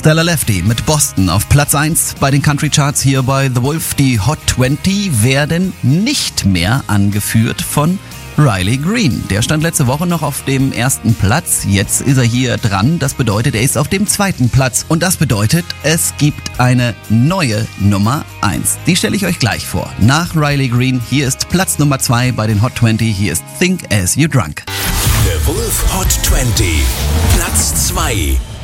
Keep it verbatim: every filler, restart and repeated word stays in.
Stella Lefty mit Boston auf Platz eins bei den Country Charts hier bei The Wolf. Die Hot zwanzig werden nicht mehr angeführt von Riley Green. Der stand letzte Woche noch auf dem ersten Platz. Jetzt ist er hier dran. Das bedeutet, er ist auf dem zweiten Platz. Und das bedeutet, es gibt eine neue Nummer eins. Die stelle ich euch gleich vor. Nach Riley Green, hier ist Platz Nummer zwei bei den Hot zwanzig. Hier ist Think As You Drunk. The Wolf Hot zwanzig, Platz zwei.